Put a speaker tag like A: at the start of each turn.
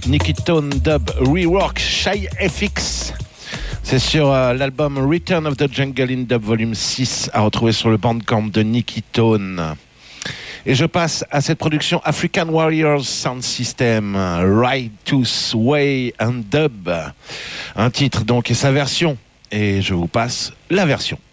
A: Nicky Tone Dub Rework Shy FX. C'est sur l'album Return of the Jungle in Dub Volume 6 à retrouver sur le Bandcamp de Nicky Tone. Et je passe à cette production African Warriors Sound System, Right Tooth Way and Dub. Un titre donc et sa version. Et je vous passe la version.